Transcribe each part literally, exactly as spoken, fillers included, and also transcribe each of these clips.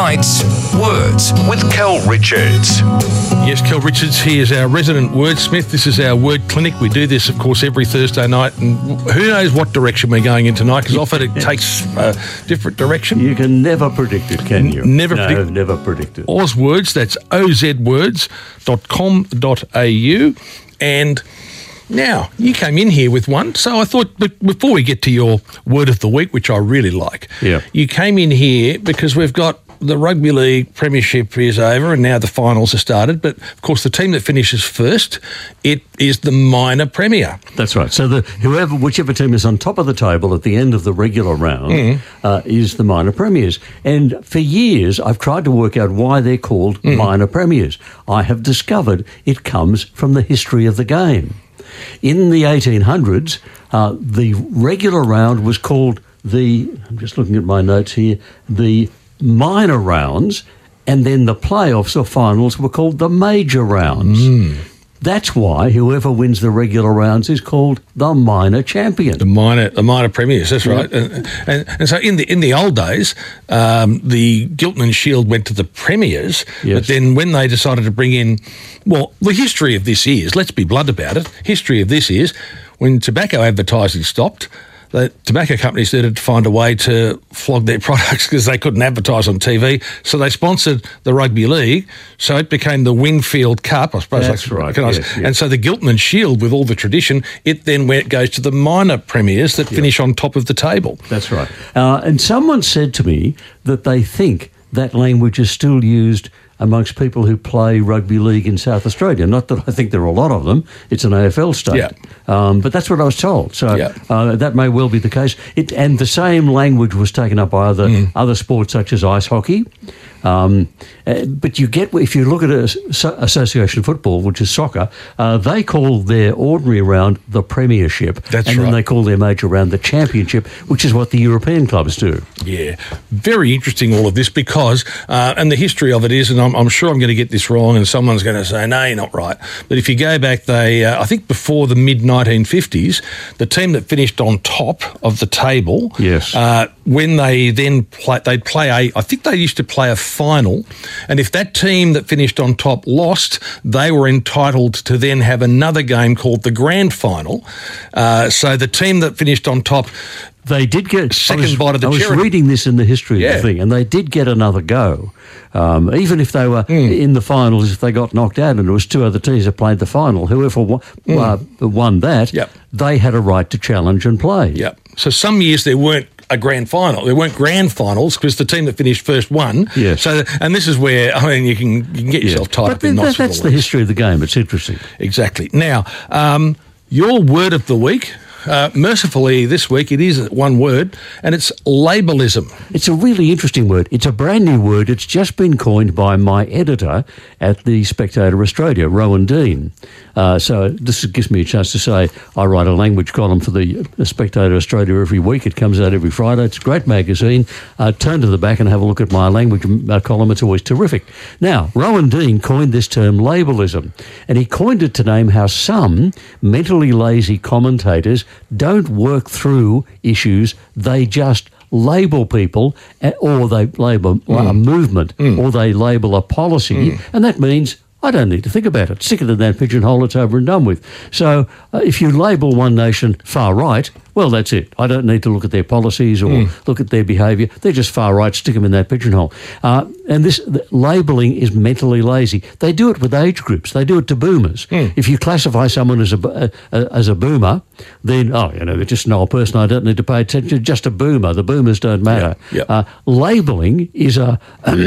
Tonight's Words with Kel Richards. Yes, Kel Richards, he is our resident wordsmith. This is our word clinic. We do this, of course, every Thursday night. And who knows what direction we're going in tonight, because often it takes a different direction. You can never predict it, can you? N- never no, predict. never predict it. Oz Words, that's o z words dot com dot a u. And now, you came in here with one, so I thought, but before we get to your word of the week, which I really like, yeah. you came in here because we've got the Rugby League Premiership is over and now the finals have started, but of course the team that finishes first, it is the minor premier. That's right. So the whoever, whichever team is on top of the table at the end of the regular round mm. uh, is the minor premiers. And for years I've tried to work out why they're called mm. minor premiers. I have discovered it comes from the history of the game. In the eighteen hundreds, uh, the regular round was called the, I'm just looking at my notes here, the minor rounds, and then the playoffs or finals were called the major rounds. Mm. That's why whoever wins the regular rounds is called the minor champion. The minor, the minor premiers. That's right. Yeah. And, and, and so in the in the old days, um, the Giltinan and Shield went to the premiers. Yes. But then when they decided to bring in, well, the history of this is, let's be blunt about it. History of this is when tobacco advertising stopped. The tobacco companies needed to find a way to flog their products because they couldn't advertise on T V, so they sponsored the Rugby League, so it became the Wingfield Cup, I suppose. That's like, right. Yes, yes. And so the Giltinan and Shield, with all the tradition, it then went, goes to the minor premiers that yep. finish on top of the table. That's right. Uh, and someone said to me that they think that language is still used amongst people who play rugby league in South Australia. Not that I think there are a lot of them. It's an A F L state. Yeah. Um, but that's what I was told. So yeah. uh, that may well be the case. It, and the same language was taken up by other, mm. other sports such as ice hockey. Um, uh, but you get, if you look at a, so, association football, which is soccer, uh, they call their ordinary round the premiership. That's and right. then they call their major round the championship, which is what the European clubs do. Yeah. Very interesting, all of this, because, uh, and the history of it is, and I'm, I'm sure I'm going to get this wrong and someone's going to say, no, you're not right. But if you go back, they, uh, I think before the mid nineteen fifties, the team that finished on top of the table, yes. uh, when they then play, they'd play a, I think they used to play a final, and if that team that finished on top lost, they were entitled to then have another game called the grand final. Uh, so the team that finished on top, they did get second was, bite of the I was cherry. reading this in the history yeah. of the thing, and they did get another go. Um, even if they were mm. in the finals, if they got knocked out and there was two other teams that played the final, whoever won, mm. uh, won that, yep. they had a right to challenge and play. Yep. So some years there weren't a grand final. There weren't grand finals because the team that finished first won. Yes. So, and this is where, I mean, you can, you can get yourself yes. tied but up in that, knots. That's the history of the game. It's interesting. Exactly. Now, um, your word of the week. Uh, mercifully, this week it is one word, and it's labelism. It's a really interesting word. It's a brand new word. It's just been coined by my editor at the Spectator Australia, Rowan Dean. Uh, so this gives me a chance to say I write a language column for the Spectator Australia every week. It comes out every Friday. It's a great magazine. Uh, turn to the back and have a look at my language uh, column. It's always terrific. Now, Rowan Dean coined this term labelism, and he coined it to name how some mentally lazy commentators don't work through issues. They just label people, or they label mm. a movement, mm. or they label a policy, mm. and that means I don't need to think about it. Stick it in that pigeonhole, it's over and done with. So uh, if you label one nation far right, well, that's it. I don't need to look at their policies or mm. look at their behaviour. They're just far right, stick them in that pigeonhole. Uh, and this the labelling is mentally lazy. They do it with age groups. They do it to boomers. Mm. If you classify someone as a, uh, as a boomer, then, oh, you know, they're just an old person. I don't need to pay attention. Just a boomer. The boomers don't matter. Yep. Yep. Uh, labelling is a,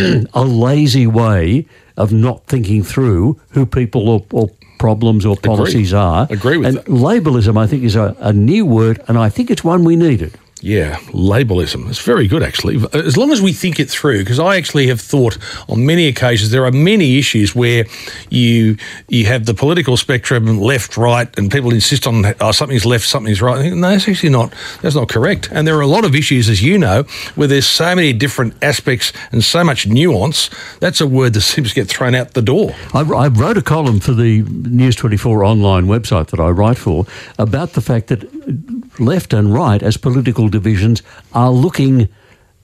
a lazy way of not thinking through who people or, or problems or policies Agree. are. Agree with and that. Labelism, I think, is a, a new word, and I think it's one we needed. Yeah, labelism. It's very good, actually. As long as we think it through, because I actually have thought on many occasions there are many issues where you you have the political spectrum, left, right, and people insist on oh, something's left, something's right. I think, no, that's actually not, that's not correct. And there are a lot of issues, as you know, where there's so many different aspects and so much nuance. That's a word that seems to get thrown out the door. I, I wrote a column for the News twenty-four online website that I write for about the fact that left and right as political divisions are looking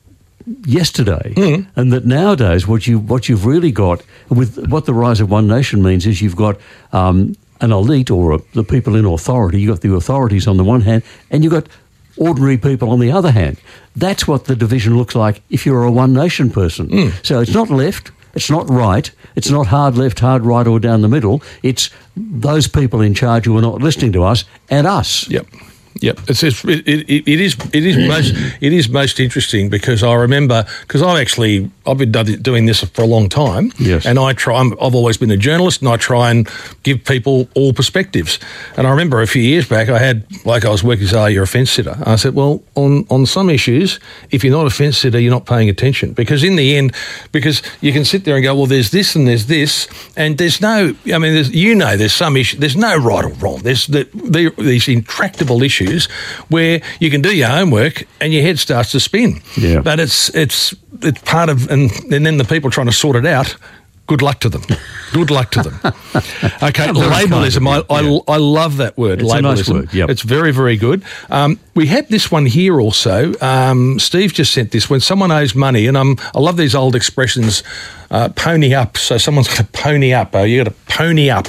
yesterday, Mm. and that nowadays what you what you've really got with what the rise of one nation means is you've got um, an elite or a, the people in authority. You've got the authorities on the one hand, and you've got ordinary people on the other hand. That's what the division looks like if you're a one nation person. Mm. So it's not left. It's not right. It's not hard left, hard right, or down the middle. It's those people in charge who are not listening to us and us. Yep. Yep, it's, it's, it, it, it is it is most it is most interesting because I remember because I've actually I've been doing this for a long time, yes, and I try. I'm, I've always been a journalist, and I try and give people all perspectives. And I remember a few years back, I had like I was working as, oh, you're a fence sitter. I said, well, on on some issues, if you're not a fence sitter, you're not paying attention because in the end, because you can sit there and go, well, there's this and there's this, and there's no. I mean, there's, you know, there's some issue. There's no right or wrong. There's the, the, these intractable issues where you can do your homework and your head starts to spin. Yeah. But it's it's it's part of, and, and then the people trying to sort it out, good luck to them. Good luck to them. Okay, labellism. I, I, yeah. I love that word, it's labellism. A nice word, yep. It's very, very good. Um, we had this one here also. Um, Steve just sent this. When someone owes money, and um, I love these old expressions, uh, pony up. So someone's got to pony up. Oh, you got to pony up.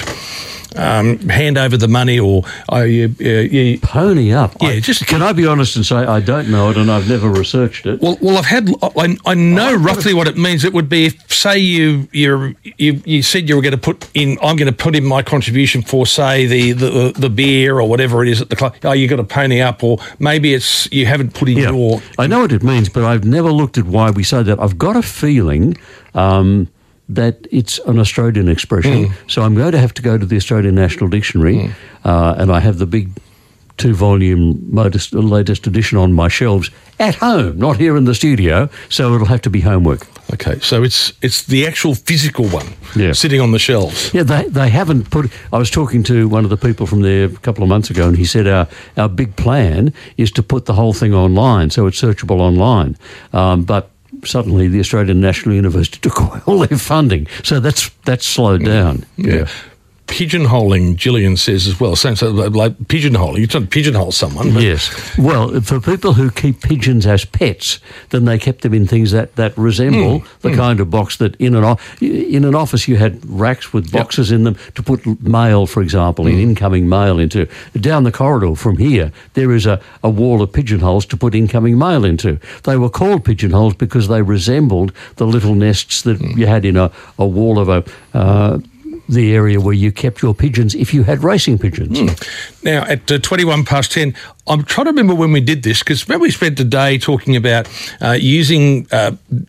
Um, hand over the money, or uh, you, uh, you pony up. Yeah, I, just can I be honest and say I don't know it, and I've never researched it. Well, well, I've had. I, I know oh, roughly what it means. It would be if, say, you you you you said you were going to put in. I'm going to put in my contribution for, say, the, the the beer or whatever it is at the club. Oh, you got to pony up, or maybe it's you haven't put in yeah, your. I know what it means, but I've never looked at why we say that. I've got a feeling. Um, that it's an Australian expression. Mm. So I'm going to have to go to the Australian National Dictionary, mm. uh, and I have the big two-volume latest, latest edition on my shelves at home, not here in the studio, so it'll have to be homework. Okay, so it's it's the actual physical one yeah. sitting on the shelves. Yeah, they they haven't put... I was talking to one of the people from there a couple of months ago, and he said our, our big plan is to put the whole thing online, so it's searchable online. Um, but suddenly the Australian National University took away all their funding. So that's that's slowed down. Yeah. yeah. Pigeonholing, Gillian says as well. So, so like pigeonholing, you're trying to pigeonhole someone. But yes. Well, for people who keep pigeons as pets, then they kept them in things that, that resemble mm, the mm. kind of box that in an, in an office you had racks with boxes yep. in them to put mail, for example, mm. in incoming mail into. Down the corridor from here, there is a, a wall of pigeonholes to put incoming mail into. They were called pigeonholes because they resembled the little nests that mm. you had in a, a wall of a... Uh, the area where you kept your pigeons if you had racing pigeons. Mm. Now, at uh, twenty-one past ten, I'm trying to remember when we did this, because remember we spent a day talking about uh, using uh,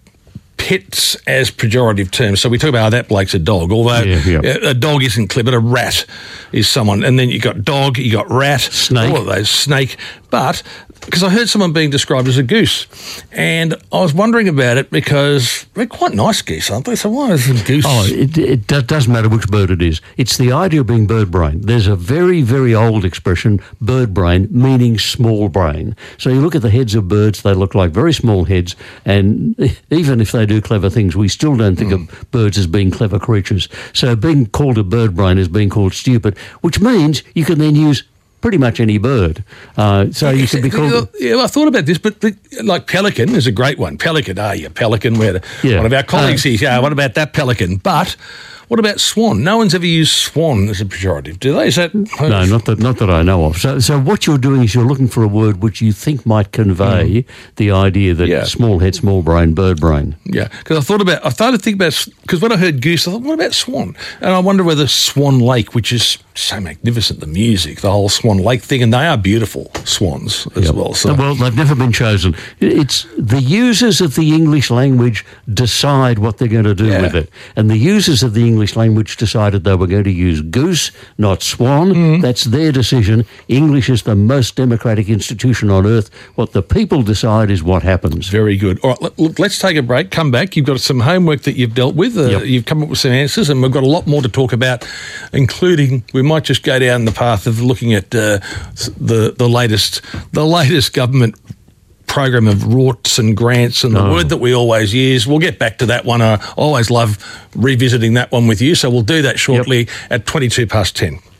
pets as pejorative terms. So we talk about how that bloke's a dog, although yeah, yeah. a dog isn't clear, but a rat is someone. And then you got dog, you got rat, snake. All of those, snake. But... because I heard someone being described as a goose, and I was wondering about it because they're quite nice geese, aren't they? So why is a goose? Oh, it, it doesn't matter which bird it is. It's the idea of being bird brain. There's a very, very old expression, bird brain, meaning small brain. So you look at the heads of birds, they look like very small heads, and even if they do clever things, we still don't think mm. of birds as being clever creatures. So being called a bird brain is being called stupid, which means you can then use pretty much any bird. Uh, so you could be called... Yeah, well, I thought about this, but the, like pelican is a great one. Pelican, ah, you pelican. We're, yeah. One of our colleagues uh, here, yeah, what about that pelican? But what about swan? No one's ever used swan as a pejorative, do they? Is that... No, not that not that I know of. So so what you're doing is you're looking for a word which you think might convey mm. the idea that yeah. small head, small brain, bird brain. Yeah, because I thought about... I started to think about... Because when I heard goose, I thought, what about swan? And I wonder whether Swan Lake, which is so magnificent, the music, the whole Swan Lake thing, and they are beautiful swans as yep. well. So. Well, they've never been chosen. It's the users of the English language decide what they're going to do yeah. with it. And the users of the English language decided they were going to use goose, not swan. Mm. That's their decision. English is the most democratic institution on earth. What the people decide is what happens. Very good. All right, look, let's take a break. Come back. You've got some homework that you've dealt with. Uh, yep. You've come up with some answers, and we've got a lot more to talk about, including we might just go down the path of looking at uh, the the latest the latest government program of rorts and grants and the oh. word that we always use. We'll get back to that one. I always love revisiting that one with you, so we'll do that shortly yep. at twenty-two past ten.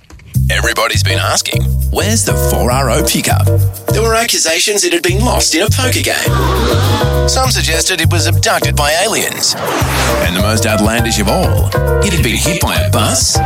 Everybody's been asking, where's the four R O pickup? There were accusations it had been lost in a poker game. Some suggested it was abducted by aliens. And the most outlandish of all, it had been hit by a bus.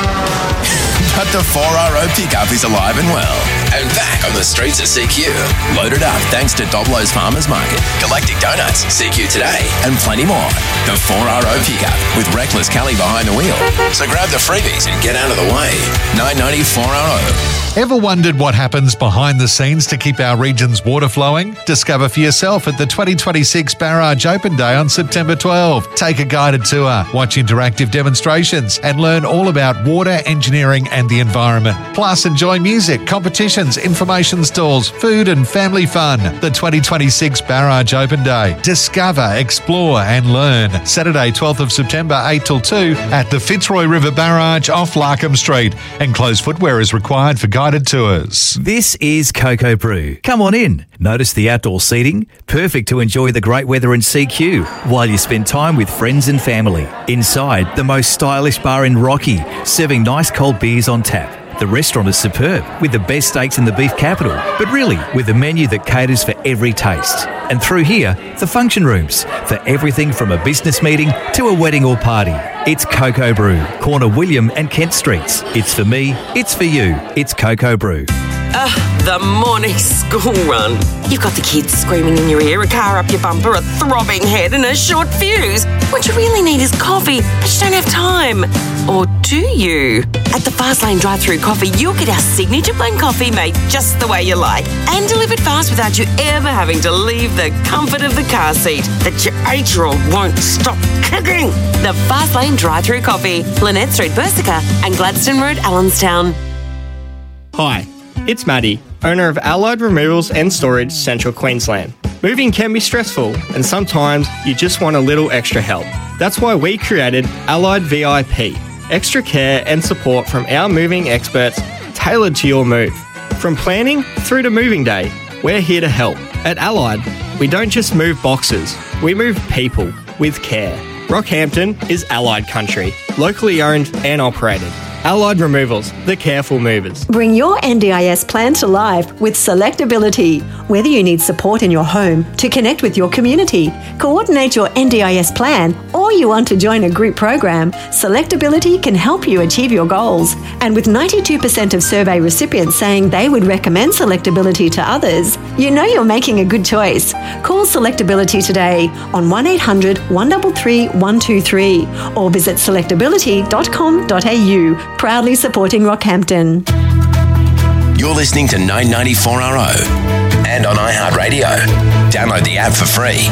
But the four R O pickup is alive and well, and back on the streets of C Q. Loaded up thanks to Doblo's Farmers Market, Galactic Donuts, C Q Today, and plenty more. The four R O pickup with Reckless Kelly behind the wheel. So grab the freebies and get out of the way. nine ninety four R O. Ever wondered what happens behind the scenes to keep our region's water flowing? Discover for yourself at the twenty twenty-six Barrage Open Day on September twelfth. Take a guided tour, watch interactive demonstrations, and learn all about water, engineering, and the environment. Plus, enjoy music, competitions, information stalls, food, and family fun. The twenty twenty-six Barrage Open Day. Discover, explore, and learn. Saturday, twelfth of September, eight till two at the Fitzroy River Barrage off Larkham Street. Enclosed footwear is required for guided tours. This is Cocoa Brew. Come on in. Notice the outdoor seating, perfect to enjoy the great weather in C Q while you spend time with friends and family. Inside, the most stylish bar in Rocky, serving nice cold beers on tap. The restaurant is superb, with the best steaks in the beef capital, but really with a menu that caters for every taste. And through here, the function rooms, for everything from a business meeting to a wedding or party. It's Cocoa Brew, corner William and Kent Streets. It's for me, it's for you, it's Cocoa Brew. Ah, the morning school run. You've got the kids screaming in your ear, a car up your bumper, a throbbing head and a short fuse. What you really need is coffee, but you don't have time. Or do you? At the Fast Lane Drive-Thru Coffee, you'll get our signature blend coffee made just the way you like and delivered fast without you ever having to leave the comfort of the car seat that your eight-year-old won't stop kicking. The Fast Lane Drive-Thru Coffee, Lynette Street, Bersica and Gladstone Road, Allenstown. Hi, it's Maddie, owner of Allied Removals and Storage, Central Queensland. Moving can be stressful, and sometimes you just want a little extra help. That's why we created Allied V I P, extra care and support from our moving experts tailored to your move. From planning through to moving day, we're here to help. At Allied, we don't just move boxes, we move people with care. Rockhampton is Allied country, locally owned and operated. Allied Removals, the careful movers. Bring your N D I S plan to life with Selectability. Whether you need support in your home to connect with your community, coordinate your N D I S plan, or you want to join a group program, Selectability can help you achieve your goals. And with ninety-two percent of survey recipients saying they would recommend Selectability to others, you know you're making a good choice. Call Selectability today on one eight hundred, one three three, one two three or visit selectability dot com dot a u. Proudly supporting Rockhampton. You're listening to nine ninety-four R O and on iHeartRadio. Download the app for free.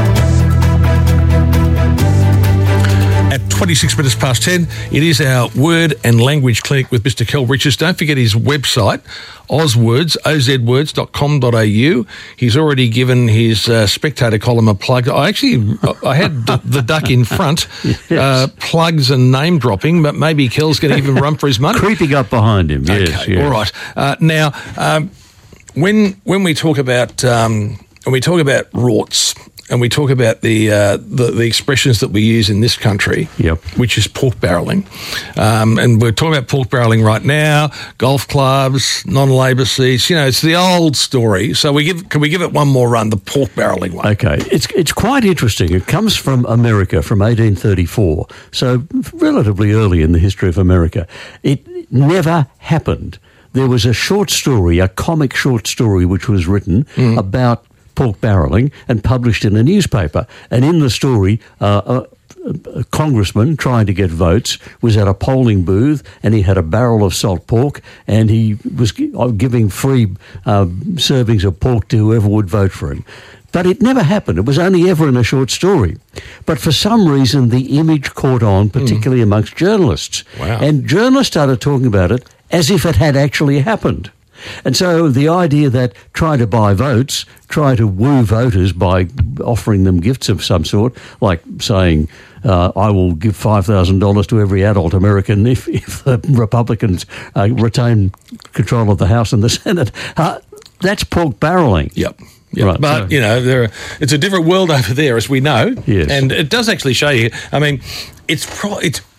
At twenty-six minutes past ten, it is our Word and Language Clinic with Mister Kel Richards. Don't forget his website, ozwords, o z words dot com dot a u. He's already given his uh, Spectator column a plug. I actually, I had the, the duck in front, yes. uh, plugs and name dropping, but maybe Kel's going to even run for his money. Creeping up behind him, yes. Okay, yes. all right. Uh, now, um, when when we talk about um, when we talk about rorts, and we talk about the, uh, the the expressions that we use in this country, yep. which is pork barrelling. Um, and we're talking about pork barrelling right now, golf clubs, non-labour seats. You know, it's the old story. So we give can we give it one more run, the pork barrelling one? Okay. It's, it's quite interesting. It comes from America, from eighteen thirty-four, so relatively early in the history of America. It never happened. There was a short story, a comic short story, which was written mm. about pork barrelling and published in a newspaper. And in the story, uh, a, a congressman trying to get votes was at a polling booth and he had a barrel of salt pork and he was giving free uh, servings of pork to whoever would vote for him. But it never happened. It was only ever in a short story. But for some reason, the image caught on, particularly mm. amongst journalists. Wow. And journalists started talking about it as if it had actually happened. And so the idea that try to buy votes, try to woo voters by offering them gifts of some sort, like saying, uh, I will give five thousand dollars to every adult American if, if the Republicans uh, retain control of the House and the Senate, uh, that's pork barrelling. Yep. Yep. Right, but, so. you know, there are, it's a different world over there, as we know. Yes. And it does actually show you, I mean, it's pro- it's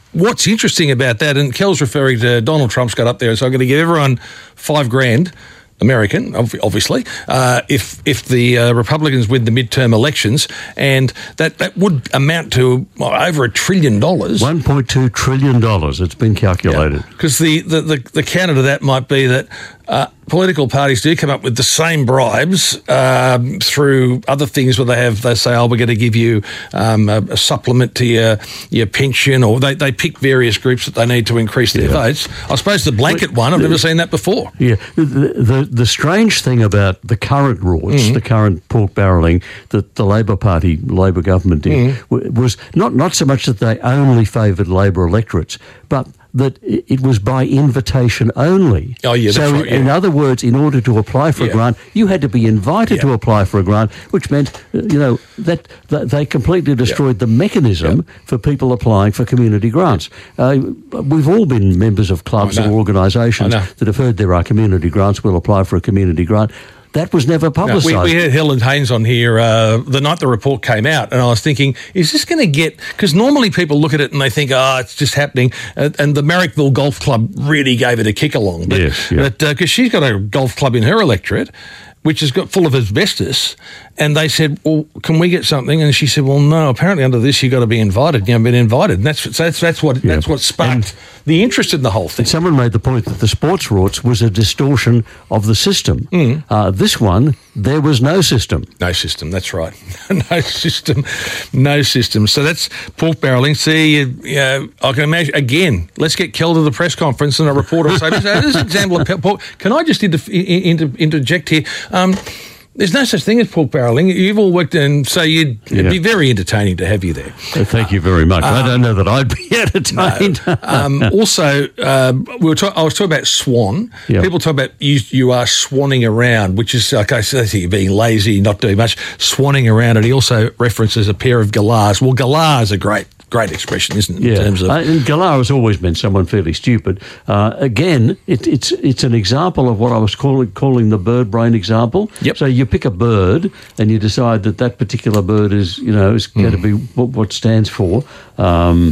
what's interesting about that, and Kel's referring to Donald Trump's got up there, so I'm going to give everyone five grand. American, obviously, uh, if if the uh, Republicans win the midterm elections, and that, that would amount to well, over a trillion dollars. one point two trillion dollars, it's been calculated. Because yeah. the, the, the, the counter to that might be that uh, political parties do come up with the same bribes um, through other things where they have, they say, oh, we're going to give you um, a, a supplement to your, your pension, or they, they pick various groups that they need to increase their yeah. votes. I suppose the blanket one, I've never seen that before. Yeah, the, the, the strange thing about the current rorts, mm-hmm. the current pork barrelling that the Labor Party, Labor government did, mm-hmm. was not, not so much that they only favoured Labor electorates, but that it was by invitation only. Oh, yeah, so that's right, yeah. in other words, in order to apply for yeah. a grant, you had to be invited yeah. to apply for a grant, which meant, you know, that, that they completely destroyed yeah. the mechanism yeah. for people applying for community grants. Uh, we've all been members of clubs or organisations that have heard there are community grants, we'll apply for a community grant. That was never publicised. No, we, we had Helen Haynes on here uh, the night the report came out, and I was thinking, is this going to get... Because normally people look at it and they think, oh, it's just happening. Uh, and the Marrickville Golf Club really gave it a kick along. But, yes, yeah. Because uh, she's got a golf club in her electorate, which has got full of asbestos, and they said, well, can we get something? And she said, well, no, apparently under this you've got to be invited. You haven't been invited. And that's that's that's what yeah. that's what sparked and, the interest in the whole thing. And someone made the point that the sports rorts was a distortion of the system. Mm. Uh, this one, there was no system. No system, that's right. no system, no system. So that's pork barrelling. See, you, you know, I can imagine, again, let's get Kel to the press conference and a reporter will say, this is an example of pork. Can I just inter- inter- interject here? Um, there's no such thing as pork barrelling. You've all worked in, so you'd, it'd yeah. be very entertaining to have you there. Uh, thank you very much. Um, I don't know that I'd be entertained. No. um, also, uh, we were talk- I was talking about swan. Yep. People talk about you, you are swanning around, which is, like I say, you're being lazy, not doing much, swanning around. And he also references a pair of galahs. Well, galahs are great. Great expression, isn't it? Yeah, in terms of- uh, and galah has always been someone fairly stupid. Uh, again, it, it's it's an example of what I was calling calling the bird brain example. Yep. So you pick a bird and you decide that that particular bird is, you know, is going Mm. to be what, what stands for. Um,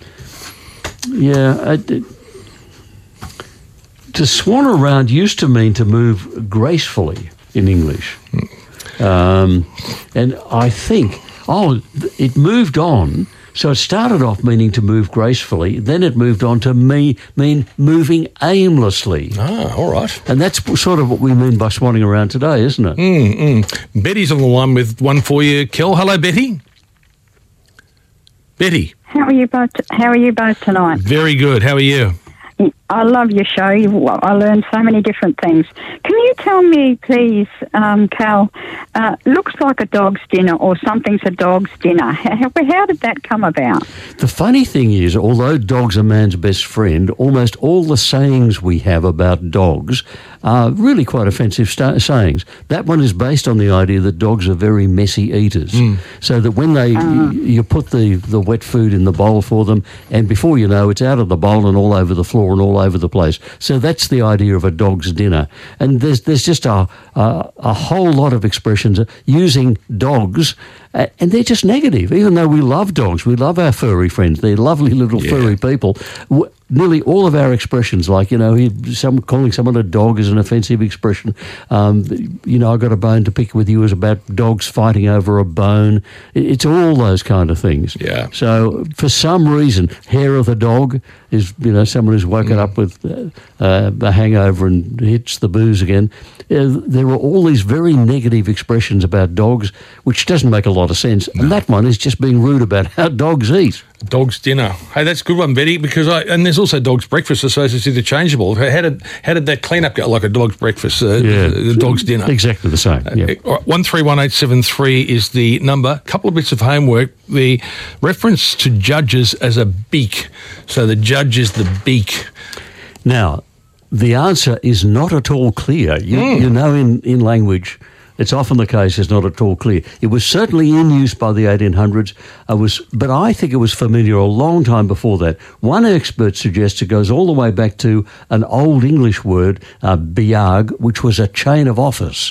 yeah, I, it, to swan around used to mean to move gracefully in English, Mm. um, and I think oh, it moved on. So it started off meaning to move gracefully, then it moved on to me, mean moving aimlessly. Ah, all right. And that's sort of what we mean by swanning around today, isn't it? Mm, mm. Betty's on the line with one for you. Kel, hello, Betty. Betty. How are you both? How are you both tonight? Very good. How are you? I love your show. You, I learned so many different things. Can you tell me, please, um, Cal, uh, looks like a dog's dinner or something's a dog's dinner. How, how did that come about? The funny thing is, although dogs are man's best friend, almost all the sayings we have about dogs are really quite offensive st- sayings. That one is based on the idea that dogs are very messy eaters. Mm. So that when they uh. y- you put the, the wet food in the bowl for them, and before you know, it's out of the bowl and all over the floor and all over the place. So that's the idea of a dog's dinner. And there's there's just a a, a whole lot of expressions using dogs, uh, and they're just negative. Even though we love dogs, we love our furry friends. They're lovely little yeah. furry people. W- Nearly all of our expressions, like, you know, he, some, calling someone a dog is an offensive expression. Um, you know, I got a bone to pick with you is about dogs fighting over a bone. It's all those kind of things. Yeah. So for some reason, hair of the dog is, you know, someone who's woken mm. up with uh, uh, a hangover and hits the booze again. Uh, there are all these very negative expressions about dogs, which doesn't make a lot of sense. No. And that one is just being rude about how dogs eat. Dog's dinner. Hey, that's a good one, Betty, because I, and there's also dog's breakfast associated with interchangeable. How did how did that clean up go? Like a dog's breakfast, uh, yeah. the dog's dinner? Exactly the same. Yeah. Uh, one three one eight seven three is the number. A couple of bits of homework. The reference to judges as a beak. So the judge is the beak. Now, the answer is not at all clear. You, mm. you know, in, in language, it's often the case it's not at all clear. It was certainly in use by the eighteen hundreds, I was, but I think it was familiar a long time before that. One expert suggests it goes all the way back to an Old English word, uh, biag, which was a chain of office.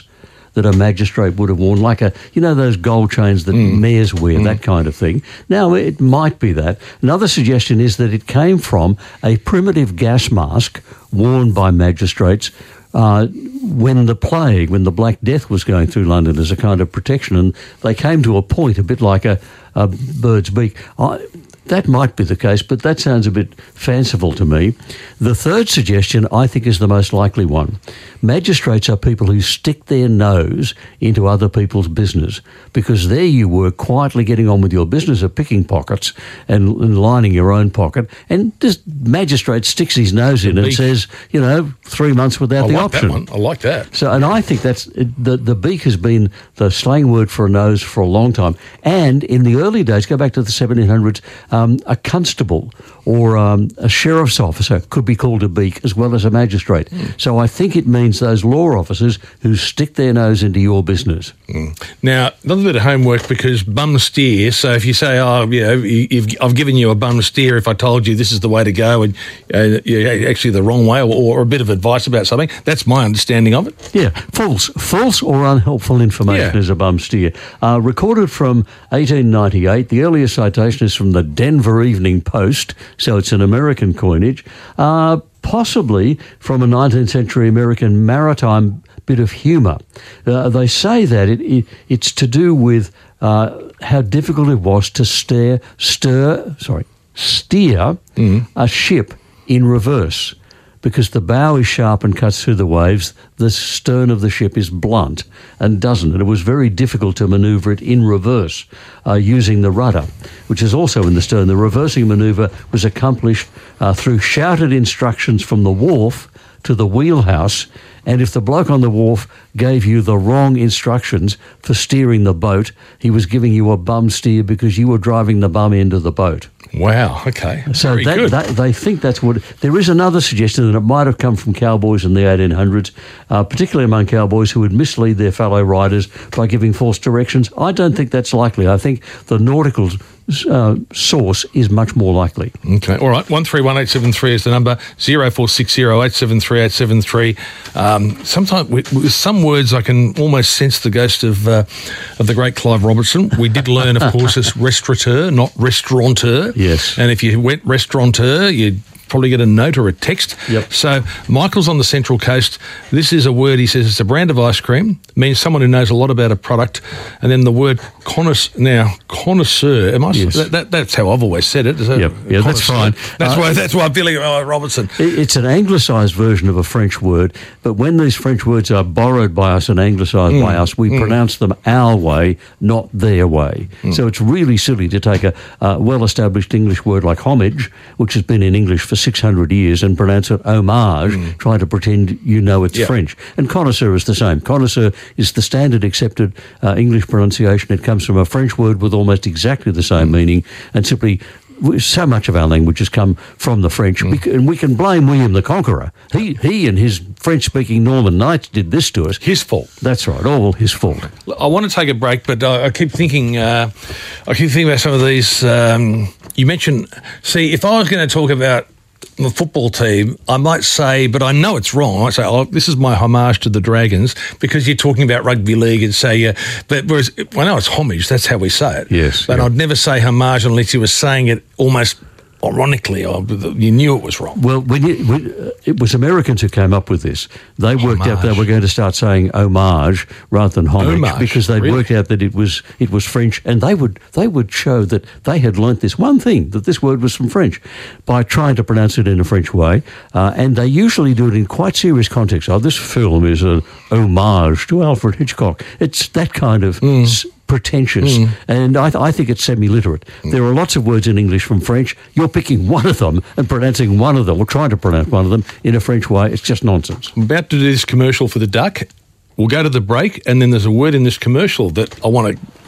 that a magistrate would have worn, like a, you know, those gold chains that mm. mayors wear, mm. that kind of thing. Now, it might be that. Another suggestion is that it came from a primitive gas mask worn by magistrates Uh, when the plague, when the Black Death was going through London as a kind of protection, and they came to a point a bit like a, a bird's beak. I, that might be the case, but that sounds a bit fanciful to me. The third suggestion, I think, is the most likely one. Magistrates are people who stick their nose into other people's business, because there you were quietly getting on with your business of picking pockets and, and lining your own pocket, and this magistrate sticks his nose in and says, you know, three months without I the like option. That one. I like that. So, and I think that's the the beak has been the slang word for a nose for a long time. And in the early days, go back to the seventeen hundreds, um, a constable or um, a sheriff's officer could be called a beak as well as a magistrate. Mm. So I think it means those law officers who stick their nose into your business. Mm. Now, another bit of homework, because bum steer. So if you say, oh, you know, you've, I've given you a bum steer if I told you this is the way to go and uh, you're actually the wrong way, or, or a bit of advice about something, that's my understanding of it. Yeah, false. False or unhelpful information Yeah. is a bum steer. Uh, recorded from eighteen ninety-eight. The earliest citation is from the Denver Evening Post, so it's an American coinage. Uh, possibly from a nineteenth century American maritime bit of humour. Uh, they say that it, it, it's to do with uh, how difficult it was to steer, stir, sorry, steer Mm. a ship in reverse. Because the bow is sharp and cuts through the waves, the stern of the ship is blunt and doesn't. And it was very difficult to manoeuvre it in reverse uh, using the rudder, which is also in the stern. The reversing manoeuvre was accomplished uh, through shouted instructions from the wharf to the wheelhouse. And if the bloke on the wharf gave you the wrong instructions for steering the boat, he was giving you a bum steer because you were driving the bum end of the boat. Wow, okay. So Very that, good. that, they think that's what... There is another suggestion that it might have come from cowboys in the eighteen hundreds, uh, particularly among cowboys who would mislead their fellow riders by giving false directions. I don't think that's likely. I think the nautical uh, source is much more likely. Okay, all right. one three one eight seven three is the number, zero four six zero eight seven three eight seven three. Um, sometimes with, with some words I can almost sense the ghost of uh, of the great Clive Robertson. We did learn, of course, it's restaurateur, not restaurateur. Yes. And if you went restaurateur, you'd probably get a note or a text. Yep. So Michael's on the Central Coast. This is a word, he says, it's a brand of ice cream, means someone who knows a lot about a product. And then the word connoisseur, now, connoisseur, am I, Yes. that, that, that's how I've always said it. Is that Yep. Yeah, that's connoisseur? fine. That's, Uh, why, that's why I'm feeling oh, Robertson. It- It's an anglicised version of a French word, but when these French words are borrowed by us and anglicised by us, we pronounce them our way, not their way. So it's really silly to take a uh, well-established English word like homage, which has been in English for six hundred years, and pronounce it homage, trying to pretend you know it's Yeah. French. And connoisseur is the same. Connoisseur is the standard accepted uh, English pronunciation. It comes from a French word with almost exactly the same meaning, and simply so much of our language has come from the French, we can, and we can blame William the Conqueror. He he and his French-speaking Norman knights did this to us. His fault. That's right, all his fault. I want to take a break, but I, I keep thinking, uh, I keep thinking about some of these. Um, you mentioned, see, if I was going to talk about the football team, I might say, but I know it's wrong. I might say, oh, this is my homage to the Dragons, because you're talking about rugby league and say, uh, but whereas I know it's homage, that's how we say it. Yes, But yeah. I'd never say homage unless you were saying it almost ironically, or you knew it was wrong. Well, when you, when, uh, it was Americans who came up with this. They worked out they Homage. were going to start saying homage rather than homage, Homage, because they'd really? worked out that it was it was French, and they would they would show that they had learnt this one thing, that this word was from French, by trying to pronounce it in a French way, uh, and they usually do it in quite serious context. Oh, this film is an homage to Alfred Hitchcock. It's that kind of... Mm. S- pretentious, and I, th- I think it's semi-literate. There are lots of words in English from French. You're picking one of them and pronouncing one of them, or trying to pronounce one of them in a French way. It's just nonsense. I'm about to do this commercial for the duck. We'll go to the break, and then there's a word in this commercial that I want to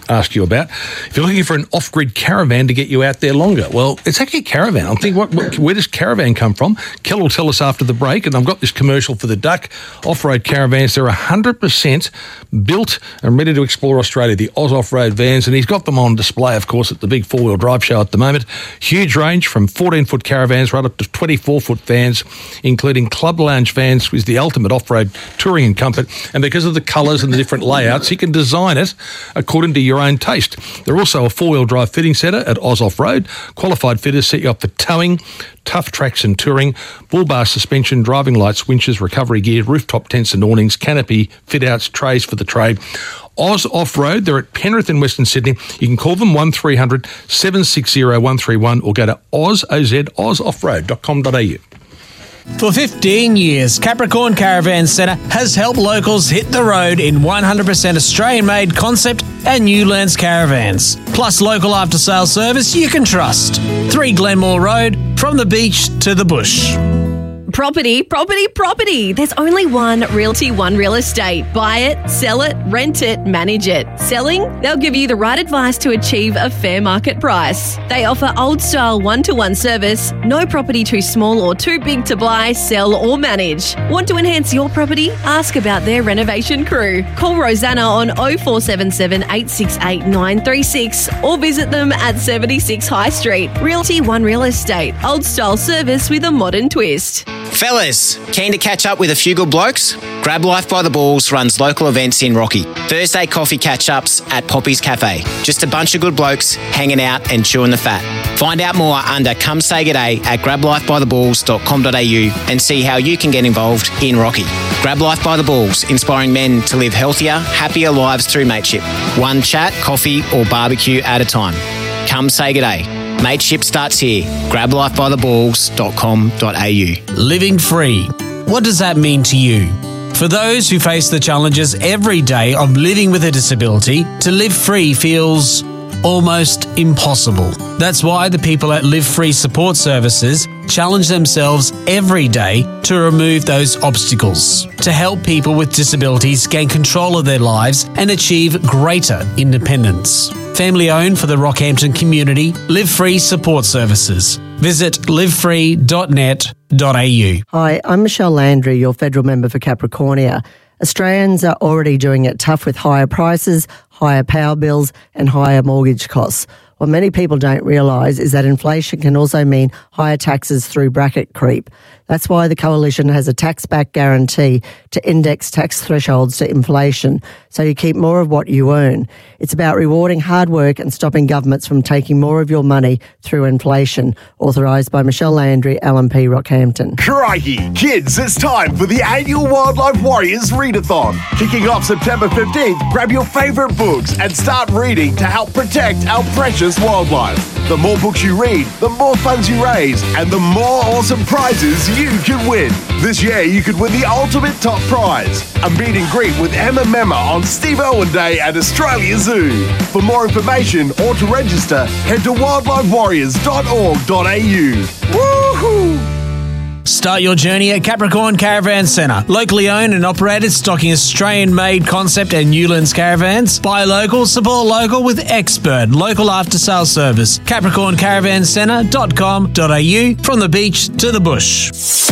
ask you about. If you're looking for an off-grid caravan to get you out there longer, well, it's actually a caravan. I'm thinking, what, what, where does caravan come from? Kel will tell us after the break, and I've got this commercial for the Duck off-road caravans. They're one hundred percent built and ready to explore Australia, the Oz Off-Road vans, and he's got them on display, of course, at the big four-wheel drive show at the moment. Huge range from fourteen-foot caravans right up to twenty-four-foot vans, including Club Lounge vans with the ultimate off-road touring and comfort. And because of the colours and the different layouts, you can design it according to your own taste. They're also a four-wheel drive fitting centre at Oz Off-Road. Qualified fitters set you up for towing, tough tracks and touring, bull bar suspension, driving lights, winches, recovery gear, rooftop tents and awnings, canopy, fit-outs, trays for the trade. Oz Off-Road, they're at Penrith in Western Sydney. You can call them one three hundred, seven six zero, one three one or go to oz, O-Z, oz off road dot com dot a u. For fifteen years, Capricorn Caravan Centre has helped locals hit the road in one hundred percent Australian-made concept and Newlands caravans. Plus local after-sales service you can trust. three Glenmore Road, from the beach to the bush. Property, property, property. There's only one Realty One Real Estate. Buy it, sell it, rent it, manage it. Selling? They'll give you the right advice to achieve a fair market price. They offer old-style one-to-one service. No property too small or too big to buy, sell or manage. Want to enhance your property? Ask about their renovation crew. Call Rosanna on oh four seven seven, eight six eight, nine three six or visit them at seventy-six High Street. Realty One Real Estate. Old-style service with a modern twist. Fellas, keen to catch up with a few good blokes? Grab Life by the Balls runs local events in Rocky. Thursday coffee catch-ups at Poppy's Cafe. Just a bunch of good blokes hanging out and chewing the fat. Find out more under Come Say G'day at grab life by the balls dot com dot a u and see how you can get involved in Rocky. Grab Life by the Balls, inspiring men to live healthier, happier lives through mateship. One chat, coffee or barbecue at a time. Come Say G'day. Mateship starts here. grab life by the balls dot com dot a u. Living free. What does that mean to you? For those who face the challenges every day of living with a disability, to live free feels almost impossible. That's why the people at Live Free Support Services challenge themselves every day to remove those obstacles, to help people with disabilities gain control of their lives and achieve greater independence. Family owned for the Rockhampton community, Live Free Support Services. Visit live free dot net dot a u. Hi, I'm Michelle Landry, your federal member for Capricornia. Australians are already doing it tough with higher prices, higher power bills and higher mortgage costs. What many people don't realise is that inflation can also mean higher taxes through bracket creep. That's why the Coalition has a tax-back guarantee to index tax thresholds to inflation, so you keep more of what you earn. It's about rewarding hard work and stopping governments from taking more of your money through inflation. Authorised by Michelle Landry, L M P Rockhampton. Crikey! Kids, it's time for the annual Wildlife Warriors Readathon. Kicking off September fifteenth, grab your favourite books and start reading to help protect our precious wildlife. The more books you read, the more funds you raise, and the more awesome prizes you can win. This year, you could win the ultimate top prize, a meet and greet with Emma Memma on Steve Irwin Day at Australia Zoo. For more information or to register, head to wildlife warriors dot org dot a u. Woohoo! Start your journey at Capricorn Caravan Centre. Locally owned and operated, stocking Australian-made concept and Newlands caravans. Buy local, support local with expert local after-sales service. capricorn caravan centre dot com dot a u, from the beach to the bush.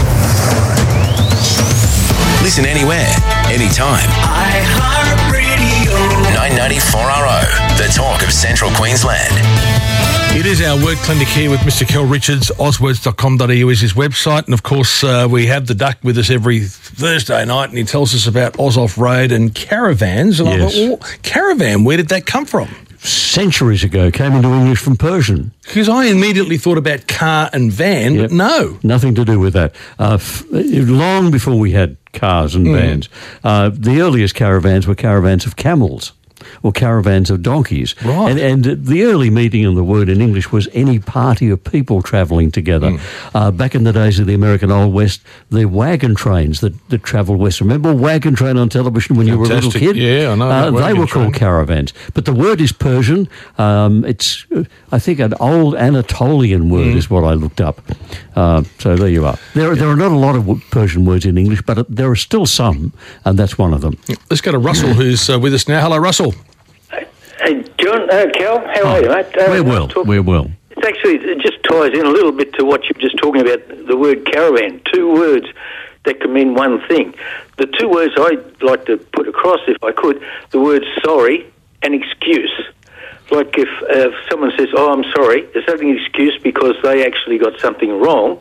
Listen anywhere, anytime. iHeartRadio. nine ninety-four R O, the talk of Central Queensland. It is our word clinic here with Mister Kel Richards. oz words dot com dot a u is his website. And, of course, uh, we have the Duck with us every Thursday night, and he tells us about Oz Off-Road and caravans. And Yes. I thought, well, caravan, where did that come from? Centuries ago, came into English from Persian. Because I immediately thought about car and van, Yep. but no. Nothing to do with that. Uh, f- long before we had cars and Mm. vans, uh, the earliest caravans were caravans of camels or caravans of donkeys. Right. And, and the early meaning of the word in English was any party of people travelling together. Mm. Uh, back in the days of the American Old West, the wagon trains that, that travelled west. Remember Wagon Train on television when you were a little Fantastic. kid? Yeah, I know that Uh, they wagon were train. called caravans. But the word is Persian. Um, it's, uh, I think, an old Anatolian word Mm. is what I looked up. Uh, so there you are. There, there are not a lot of w- Persian words in English, but there are still some, and that's one of them. Let's go to Russell, who's uh, with us now. Hello, Russell. Hey, John, uh, Cal, how Hi. are you, mate? Uh, We're well. talk- We're well. It's actually, it just ties in a little bit to what you were just talking about, the word caravan. Two words that can mean one thing. The two words I'd like to put across, if I could, the words sorry and excuse. Like if, uh, if someone says, oh, I'm sorry, is that an excuse because they actually got something wrong?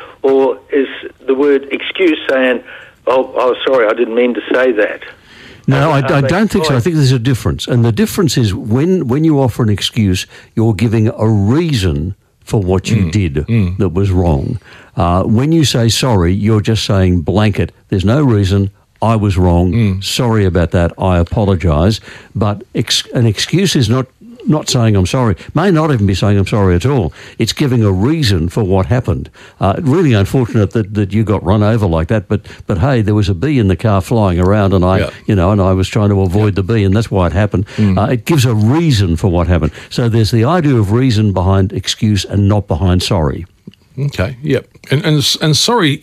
Or is the word excuse saying, oh, oh sorry, I didn't mean to say that? No, I, Are I they don't think so. I tied? think there's a difference. And the difference is when, when you offer an excuse, you're giving a reason for what you did that was wrong. Uh, when you say sorry, you're just saying blanket, there's no reason, I was wrong, sorry about that, I apologise. But ex- an excuse is not not saying I'm sorry, may not even be saying I'm sorry at all. It's giving a reason for what happened. Uh, really unfortunate that, that you got run over like that, but but hey, there was a bee in the car flying around, and I, Yeah. you know, and I was trying to avoid the bee, and that's why it happened. Uh, it gives a reason for what happened. So there's the idea of reason behind excuse and not behind sorry. Okay, yep. And and, and sorry,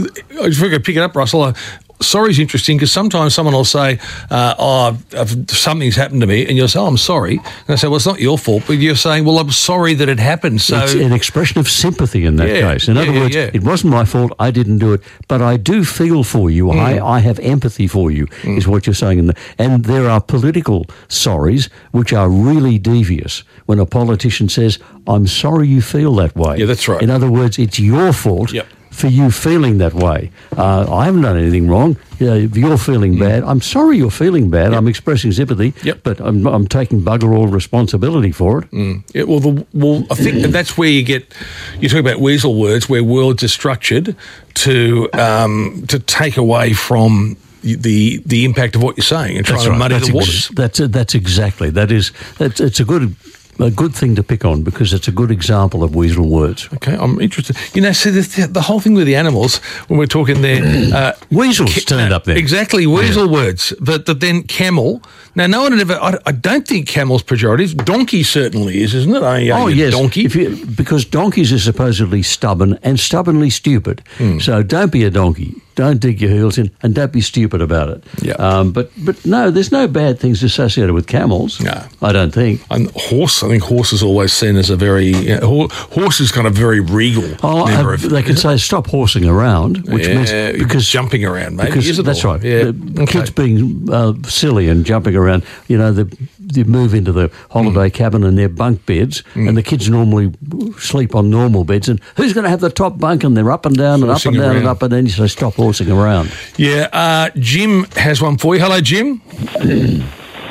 if we could pick it up, Russell, uh, sorry is interesting because sometimes someone will say, uh, oh, I've, something's happened to me, and you'll say, oh, I'm sorry. And I say, well, it's not your fault, but you're saying, well, I'm sorry that it happened. So It's an expression of sympathy in that Yeah, case. In yeah, other yeah, words, yeah. it wasn't my fault, I didn't do it, but I do feel for you. I, I have empathy for you, is what you're saying. In the, and there are political sorries which are really devious when a politician says, I'm sorry you feel that way. Yeah, that's right. In other words, it's your fault. Yep. For you feeling that way. Uh, I haven't done anything wrong. Yeah, if you're feeling bad, I'm sorry you're feeling bad. I'm expressing sympathy, Yep. but I'm, I'm taking bugger all responsibility for it. Yeah, well, the, well, I think that's where you get, you talk about weasel words, where words are structured to um, to take away from the the impact of what you're saying and trying That's to right. muddy That's the ex- waters. that's that's exactly that is. That's it's a good a good thing to pick on because it's a good example of weasel words. Okay, I'm interested. You know, see, the, the whole thing with the animals, when we're talking there... Uh, Weasels turned up there. Exactly, weasel words. But, but then camel... Now, no one had ever... I, I don't think camel's pejorative. Donkey certainly is, isn't it? I, Oh I, yes, Donkey. If you, because donkeys are supposedly stubborn and stubbornly stupid. So don't be a donkey. Don't dig your heels in, and don't be stupid about it. Yeah. Um, but but no, there's no bad things associated with camels. No. I don't think. And horse, I think horse is always seen as a very... Uh, ho- horse is kind of very regal Oh, member uh, of... they can say stop horsing around, which Yeah, means because jumping around, maybe, Because is it that's all? right. Yeah, The okay. Kids being uh, silly and jumping around. You know, the, you move into the holiday cabin and they're bunk beds, and the kids normally sleep on normal beds. And who's going to have the top bunk? And they're up and down and up Horsing and down and around. up and then you say stop horsing around. Yeah, uh, Jim has one for you. Hello, Jim. Good,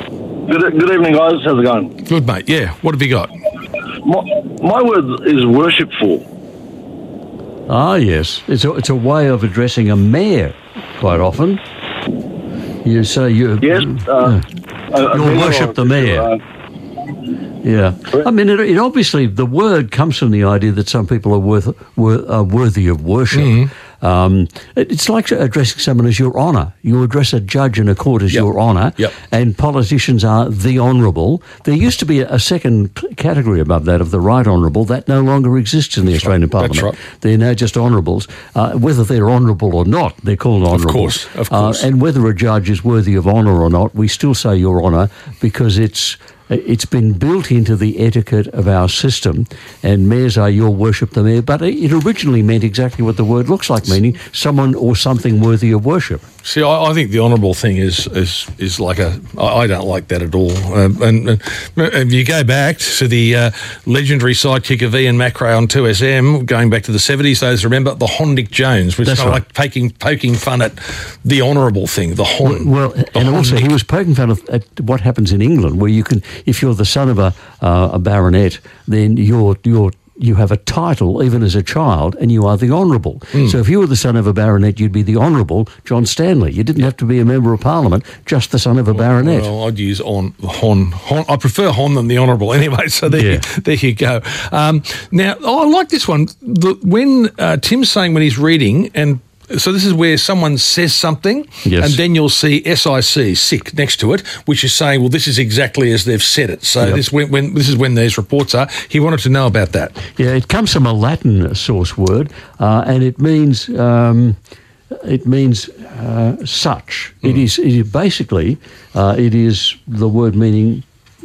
good evening, guys. How's it going? Good, mate. Yeah, what have you got? My, my word is worshipful. Ah, yes. It's a, it's a way of addressing a mayor quite often. You say you Yes. Uh, you worship the mayor. Uh, Yeah, I mean, it, it obviously the word comes from the idea that some people are worth wor- are worthy of worship. Mm-hmm. Um, it, it's like addressing someone as your honour. You address a judge in a court as Yep. your honour, Yep. and politicians are the honourable. There used to be a, a second c- category above that of the right honourable. That no longer exists in the Australian Parliament. right. They're now just honourables. Uh, whether they're honourable or not, they're called honourables. course, of course. Uh, and whether a judge is worthy of honour or not, we still say your honour because it's it's been built into the etiquette of our system, and mayors are your worship the mayor, but it originally meant exactly what the word looks like, meaning someone or something worthy of worship. See, I, I think the honourable thing is is is like a. I, I don't like that at all. Um, and, and if you go back to the uh, legendary sidekick of Ian Macrae on two S M, going back to the seventies, those remember the Hondic Jones, which is That's kind right. of like poking poking fun at the honourable thing, the Hon. Well, and also he was poking fun at, at what happens in England, where you can, if you're the son of a uh, a baronet, then you're you're you have a title even as a child, and you are the honourable. Mm. So if you were the son of a baronet, you'd be the Honourable John Stanley. You didn't have to be a member of Parliament, just the son of a baronet. Well, I'd use on hon, hon. I prefer hon than the honourable anyway. So there, Yeah. you, there you go. Um, now, oh, I like this one. The, when uh, Tim's saying when he's reading, and so this is where someone says something, Yes. and then you'll see S I C, sick, next to it, which is saying, well, this is exactly as they've said it. So Yep. this when, when this is when these reports are. He wanted to know about that. Yeah, it comes from a Latin source word, uh, and it means um, it means uh, such. It is it is basically uh, it is the word meaning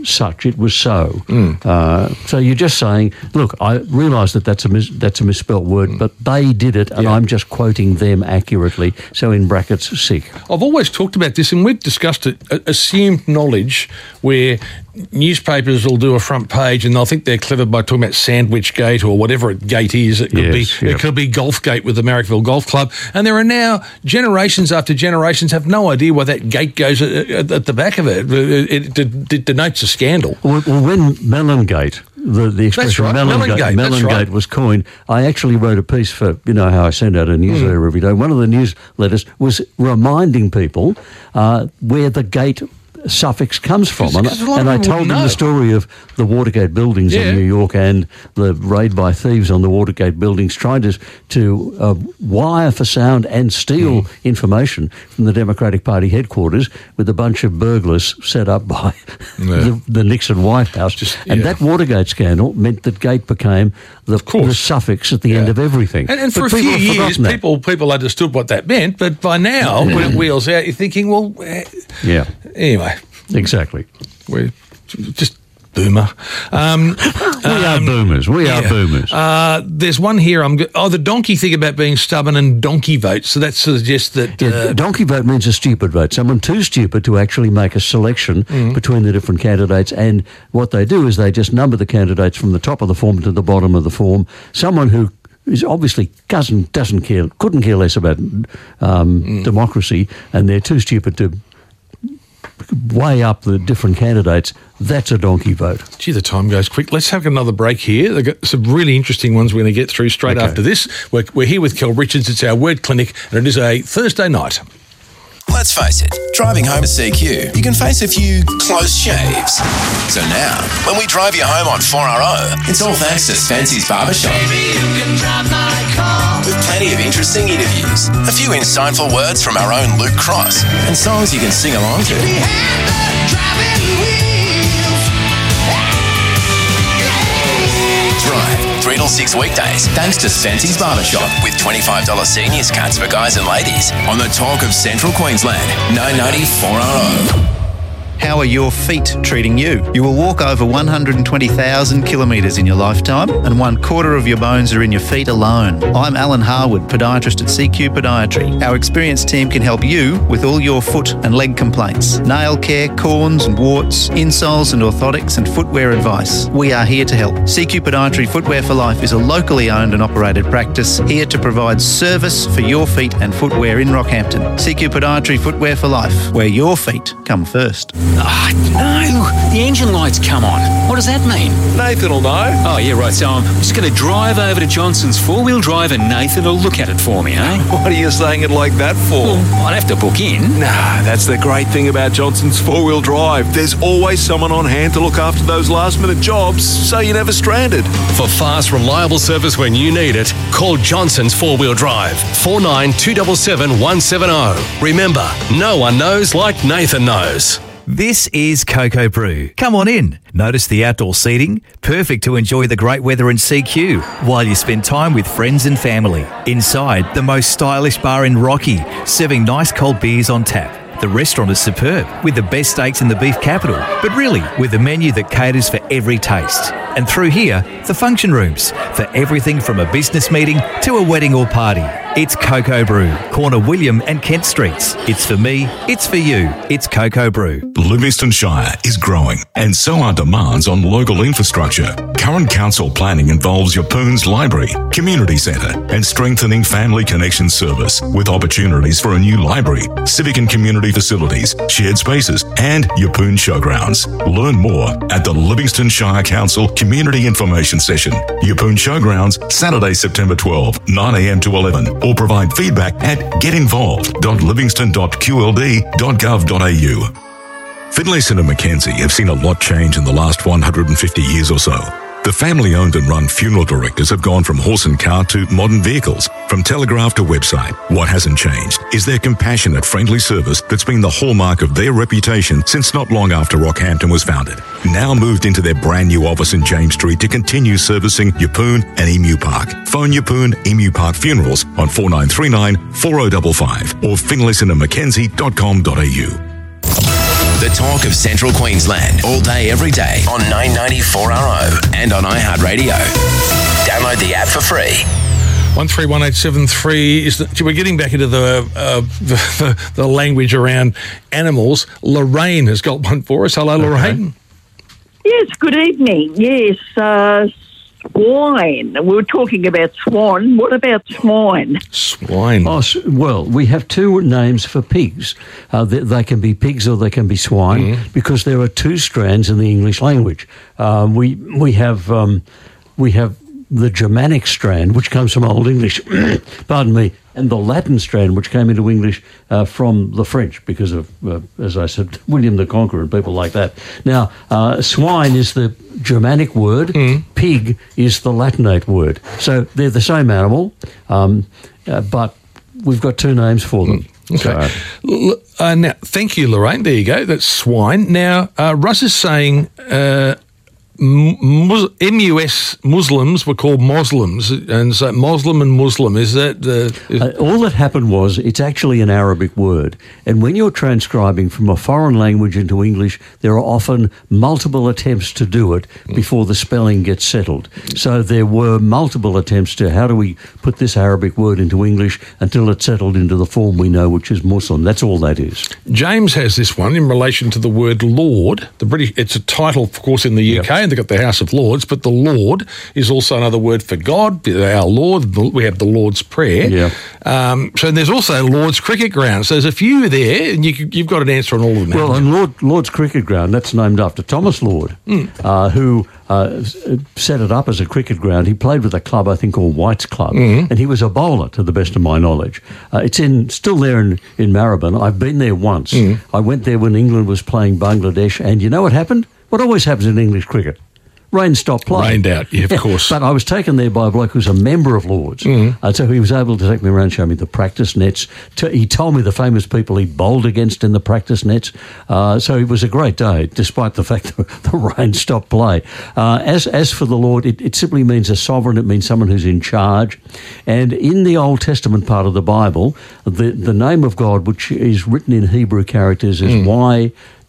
such, it was so. Mm. Uh, so you're just saying, look, I realise that that's a mis- that's a misspelt word, mm. but they did it, and yeah. I'm just quoting them accurately. So in brackets, sick. I've always talked about this, and we've discussed it. Assumed knowledge, where newspapers will do a front page, and they'll think they're clever by talking about Sandwich Gate or whatever a gate is. It could yes, be yep. it could be Golf Gate with the Marrickville Golf Club, and there are now generations after generations have no idea why that gate goes at, at, at the back of it. It, it, it denotes a scandal. Well, well when Mellongate, the, the expression right, Mellongate, Mellongate, Mellongate right. was coined, I actually wrote a piece for, you know how I send out a newsletter mm. every day. One of the newsletters was reminding people uh, where the gate suffix comes from. And, and I told them know. the story of the Watergate buildings yeah. in New York and the raid by thieves on the Watergate buildings, trying to, to uh, wire for sound and steal mm. information from the Democratic Party headquarters with a bunch of burglars set up by yeah. the, the Nixon White House. Just, and yeah. that Watergate scandal meant that gate became the, the suffix at the yeah. end of everything. And, and for but a few years, people people understood what that meant, but by now, yeah. when it wheels out, you're thinking, well, eh. yeah. Anyway. Exactly. We're just boomer. Um, we um, are boomers. We yeah. are boomers. Uh, there's one here. I'm go- oh, the donkey thing about being stubborn and donkey vote. So that suggests that... Yeah, uh, donkey vote means a stupid vote. Someone too stupid to actually make a selection mm. between the different candidates. And what they do is they just number the candidates from the top of the form to the bottom of the form. Someone who is obviously doesn't, doesn't care, couldn't care less about um, mm. democracy, and they're too stupid to weigh up the different candidates, that's a donkey vote. Gee, the time goes quick. Let's have another break here. They've got some really interesting ones we're going to get through straight okay. after this. We're, we're here with Kel Richards. It's our word clinic, and it is a Thursday night. Let's face it, driving home to C Q, you can face a few close shaves. So now, when we drive you home on four R O, it's all thanks to Spency's Barbershop. Baby, you can drive my car. With plenty of interesting interviews, a few insightful words from our own Luke Cross, and songs you can sing along to. We have the driving wheels. Drive three till six weekdays, thanks to Spency's Barbershop, with twenty-five dollars seniors cuts for guys and ladies on the talk of Central Queensland, nine ninety four R O. How are your feet treating you? You will walk over one hundred twenty thousand kilometres in your lifetime, and one quarter of your bones are in your feet alone. I'm Alan Harwood, podiatrist at C Q Podiatry. Our experienced team can help you with all your foot and leg complaints, nail care, corns and warts, insoles and orthotics, and footwear advice. We are here to help. C Q Podiatry Footwear for Life is a locally owned and operated practice here to provide service for your feet and footwear in Rockhampton. C Q Podiatry Footwear for Life, where your feet come first. Ah, oh, no. The engine light's come on. What does that mean? Nathan will know. Oh, yeah, right. So I'm just going to drive over to Johnson's four-wheel drive and Nathan will look at it for me, eh? What are you saying it like that for? Well, I'd have to book in. Nah, that's the great thing about Johnson's four-wheel drive. There's always someone on hand to look after those last-minute jobs, so you're never stranded. For fast, reliable service when you need it, call Johnson's four-wheel drive, four nine two seven seven one seven zero. Remember, no one knows like Nathan knows. This is Cocoa Brew. Come on in. Notice the outdoor seating, perfect to enjoy the great weather in C Q while you spend time with friends and family. Inside, the most stylish bar in Rocky, serving nice cold beers on tap. The restaurant is superb, with the best steaks in the beef capital, but really with a menu that caters for every taste. And through here, the function rooms, for everything from a business meeting to a wedding or party. It's Cocoa Brew, corner William and Kent Streets. It's for me, it's for you, it's Cocoa Brew. Livingston Shire is growing, and so are demands on local infrastructure. Current council planning involves Yapoon's library, community centre, and strengthening family connection service, with opportunities for a new library, civic and community facilities, shared spaces, and Yapoon showgrounds. Learn more at the Livingston Shire Council Community Information Session. Yapoon Showgrounds, Saturday, September twelfth, nine a m to eleven, or provide feedback at get involved dot livingston dot q l d dot gov dot a u. Finlayson and Mackenzie have seen a lot change in the last one hundred fifty years or so. The family-owned and run funeral directors have gone from horse and car to modern vehicles, from telegraph to website. What hasn't changed is their compassionate, friendly service that's been the hallmark of their reputation since not long after Rockhampton was founded. Now moved into their brand new office in James Street to continue servicing Yapoon and Emu Park. Phone Yapoon Emu Park Funerals on four nine three nine, four oh five five or finlayson and mackenzie dot com dot a u. The talk of Central Queensland, all day, every day on nine ninety four R O and on iHeartRadio. Download the app for free. One three one eight seven three is the, we're getting back into the, uh, the, the the language around animals. Lorraine has got one for us. Hello, Lorraine. Okay. Yes, good evening. Yes, uh, swine. We were talking about swan. What about swine? Swine. Oh, well, we have two names for pigs. Uh, they, they can be pigs or they can be swine mm-hmm. because there are two strands in the English language. Uh, we we have um, we have. the Germanic strand, which comes from Old English, pardon me, and the Latin strand, which came into English uh, from the French because of, uh, as I said, William the Conqueror and people like that. Now, uh, swine is the Germanic word, mm. pig is the Latinate word. So they're the same animal, um, uh, but we've got two names for them. Okay. So, uh, now, thank you, Lorraine. There you go. That's swine. Now, uh, Russ is saying... Uh, Mus- M U S Muslims were called Muslims, and so Muslim and Muslim, is that... Uh, is uh, all that happened was it's actually an Arabic word, and when you're transcribing from a foreign language into English, there are often multiple attempts to do it before the spelling gets settled. So there were multiple attempts to how do we put this Arabic word into English until it's settled into the form we know, which is Muslim. That's all that is. James has this one in relation to the word Lord. The British, it's a title, of course, in the U K, yep. and they've got the House of Lords, but the Lord is also another word for God, our Lord. We have the Lord's Prayer. Yeah. Um, so there's also Lord's Cricket Ground. So there's a few there, and you, you've got an answer on all of them. Well, and Lord, Lord's Cricket Ground, that's named after Thomas Lord, mm. uh, who uh, set it up as a cricket ground. He played with a club, I think, called White's Club, mm-hmm. and he was a bowler, to the best of my knowledge. Uh, it's in still there in, in Maribyrnong. I've been there once. Mm. I went there when England was playing Bangladesh, and you know what happened? What always happens in English cricket? Rain stopped play. Rained out, yeah, of course. But I was taken there by a bloke who's a member of Lords. Mm. Uh, so he was able to take me around, show me the practice nets. To, he told me the famous people he bowled against in the practice nets. Uh, so it was a great day, despite the fact that the rain stopped play. Uh, as as for the Lord, it, it simply means a sovereign. It means someone who's in charge. And in the Old Testament part of the Bible, the, the name of God, which is written in Hebrew characters, is mm. Y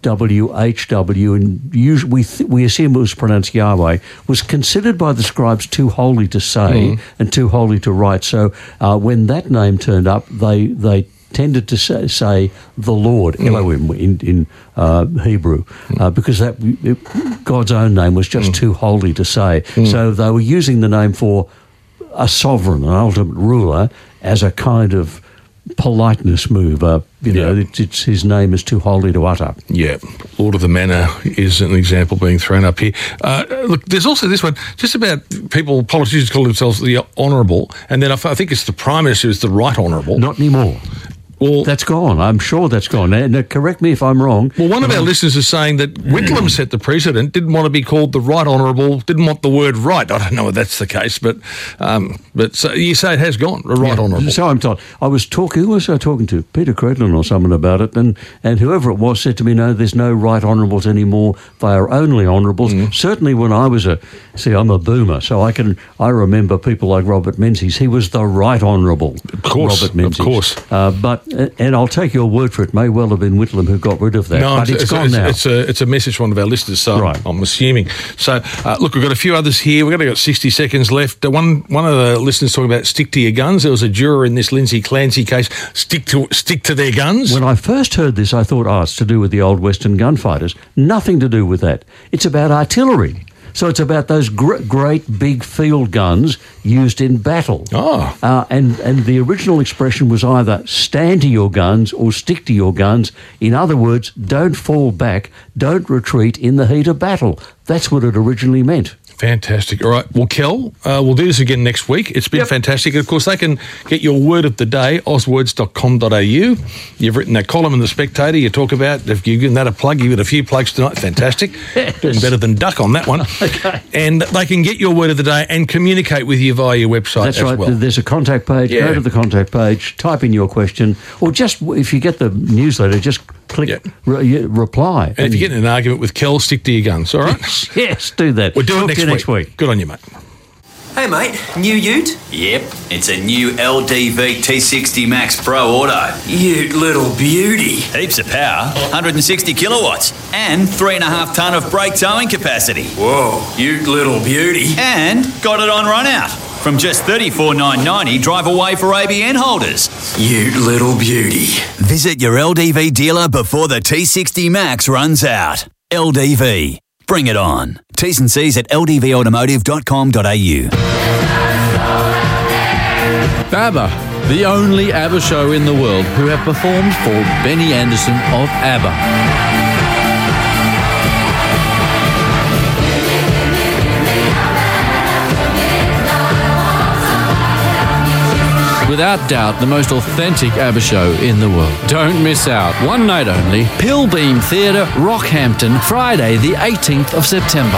W H W, and usually we, th- we assume it was pronounced Yahweh, was considered by the scribes too holy to say mm. and too holy to write. So uh, when that name turned up, they they tended to say, say the Lord, mm. Elohim, in, in uh, Hebrew, mm. uh, because that it, God's own name was just mm. too holy to say. Mm. So they were using the name for a sovereign, an ultimate ruler, as a kind of politeness move. Uh, you know, yeah. it's, it's his name is too holy to utter. Yeah, Lord of the Manor is an example being thrown up here. Uh, look, there's also this one, just about people, politicians call themselves the Honourable, and then I think it's the Prime Minister is the Right Honourable. Not anymore. Well, that's gone. I'm sure that's gone. Now, now, correct me if I'm wrong. Well, one of our listeners is saying that Whitlam set the precedent, didn't want to be called the Right Honourable, didn't want the word right. I don't know if that's the case, but um, but so you say it has gone, the Right yeah, Honourable. So I'm told. I was talking, who was I talking to? Peter Credlin or someone about it, and, and whoever it was said to me, no, there's no Right Honourables anymore. They are only Honourables. Mm. Certainly when I was a, see, I'm a boomer, so I can, I remember people like Robert Menzies. He was the Right Honourable. Of course, Robert Menzies. of course. Uh, but, and I'll take your word for it, may well have been Whitlam who got rid of that, no, but it's, it's gone it's, now. It's a, it's a message from one of our listeners, so right. I'm assuming. So, uh, look, we've got a few others here. We've got, got sixty seconds left. Uh, one one of the listeners talking about stick to your guns. There was a juror in this Lindsay Clancy case, stick to stick to their guns. When I first heard this, I thought, oh, it's to do with the old Western gunfighters. Nothing to do with that. It's about artillery. So it's about those gr- great big field guns used in battle. Oh. Uh, and, and the original expression was either stand to your guns or stick to your guns. In other words, don't fall back, don't retreat in the heat of battle. That's what it originally meant. Fantastic. All right. Well, Kel, uh, we'll do this again next week. It's been yep. fantastic. Of course, they can get your word of the day, oz words dot com dot a u. You've written that column in The Spectator. You talk about, if you've given that a plug, you've got a few plugs tonight. Fantastic. Yes. Doing better than Duck on that one. Okay. And they can get your word of the day and communicate with you via your website That's as right. well. There's a contact page. Yeah. Go to the contact page, type in your question, or just, if you get the newsletter, just click yeah. re- reply. And, and if you get in an argument with Kel, stick to your guns, all right? Yes, do that. We'll do Talk it next, to you next week. week. Good on you, mate. Hey mate, new ute? Yep, it's a new L D V T sixty Max Pro Auto. Ute little beauty. Heaps of power, one hundred sixty kilowatts, and three and a half tonne of brake towing capacity. Whoa, ute little beauty. And got it on run out. From just thirty-four thousand nine hundred ninety, drive away for A B N holders. Ute little beauty. Visit your L D V dealer before the T sixty Max runs out. L D V. Bring it on. T's and C's at l d v automotive dot com dot a u. ABBA, the only ABBA show in the world who have performed for Benny Andersson of ABBA. Without doubt, the most authentic ABBA show in the world. Don't miss out. One night only. Pilbeam Theatre, Rockhampton, Friday the eighteenth of September.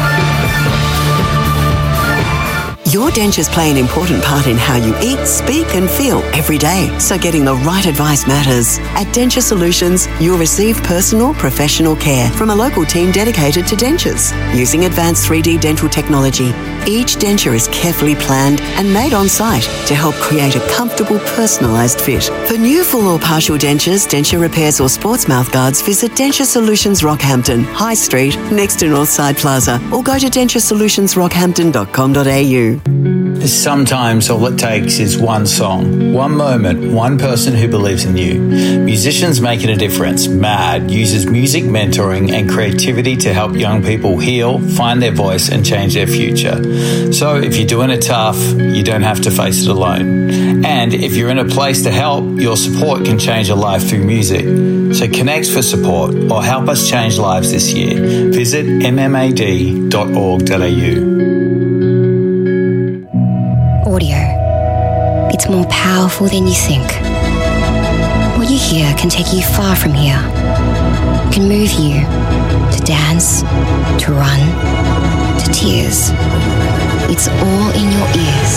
Your dentures play an important part in how you eat, speak and feel every day, so getting the right advice matters. At Denture Solutions, you'll receive personal, professional care from a local team dedicated to dentures. Using advanced three D dental technology, each denture is carefully planned and made on site to help create a comfortable, personalised fit. For new full or partial dentures, denture repairs or sports mouth guards, visit Denture Solutions Rockhampton, High Street, next to Northside Plaza, or go to denture solutions rockhampton dot com dot a u. Sometimes all it takes is one song, one moment, one person who believes in you. Musicians Making a Difference, MAD, uses music mentoring and creativity to help young people heal, find their voice and change their future. So if you're doing it tough, you don't have to face it alone. And if you're in a place to help, your support can change a life through music. So connect for support or help us change lives this year. Visit m m a d dot org dot a u. Audio. It's more powerful than you think. What you hear can take you far from here. It can move you to dance, to run, to tears. It's all in your ears.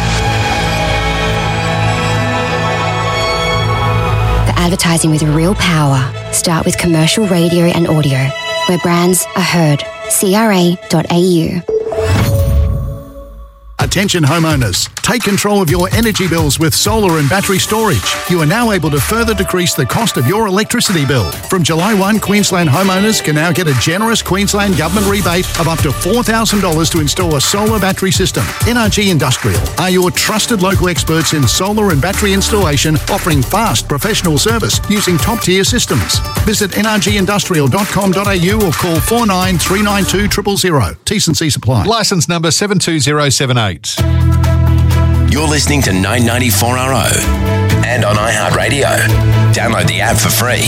For advertising with real power, start with commercial radio and audio, where brands are heard. c r a dot a u. Attention homeowners, take control of your energy bills with solar and battery storage. You are now able to further decrease the cost of your electricity bill. From July first, Queensland homeowners can now get a generous Queensland Government rebate of up to four thousand dollars to install a solar battery system. N R G Industrial are your trusted local experts in solar and battery installation, offering fast professional service using top-tier systems. Visit n r g industrial dot com dot a u or call four nine three nine two zero zero zero. T's and C's apply. Licence number seven two zero seven eight. You're listening to nine ninety-four R O and on iHeartRadio. Download the app for free.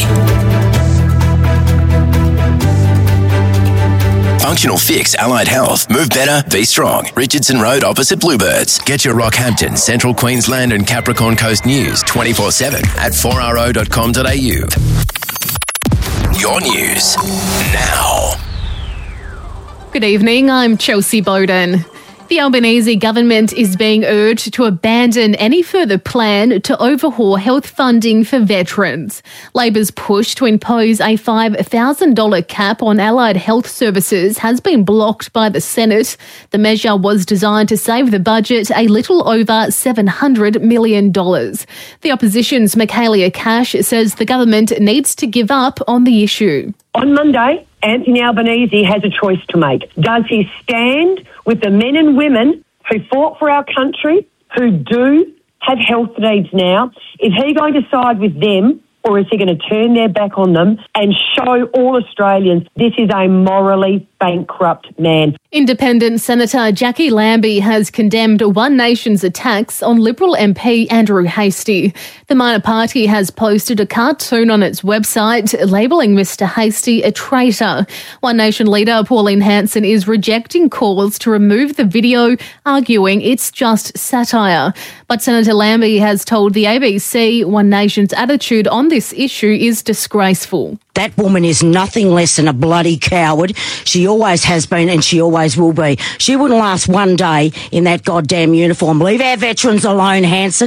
Functional Fix Allied Health. Move better, be strong. Richardson Road opposite Bluebirds. Get your Rockhampton, Central Queensland and Capricorn Coast news twenty-four seven at four r o dot com dot a u. Your news now. Good evening, I'm Chelsea Bowden. The Albanese government is being urged to abandon any further plan to overhaul health funding for veterans. Labor's push to impose a five thousand dollars cap on allied health services has been blocked by the Senate. The measure was designed to save the budget a little over seven hundred million dollars. The opposition's Michaelia Cash says the government needs to give up on the issue. On Monday, Anthony Albanese has a choice to make. Does he stand with the men and women who fought for our country, who do have health needs now? Is he going to side with them, or is he going to turn their back on them and show all Australians this is a morally bankrupt man? Independent Senator Jackie Lambie has condemned One Nation's attacks on Liberal M P Andrew Hastie. The minor party has posted a cartoon on its website labelling Mister Hastie a traitor. One Nation leader Pauline Hanson is rejecting calls to remove the video, arguing it's just satire. But Senator Lambie has told the A B C One Nation's attitude on this issue is disgraceful. That woman is nothing less than a bloody coward. She always has been and she always will be. She wouldn't last one day in that goddamn uniform. Leave our veterans alone, Hanson.